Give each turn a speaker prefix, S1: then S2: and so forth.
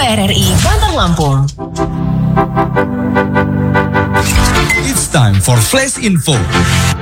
S1: RRI Bandar Lampung.
S2: It's time for Flash Info.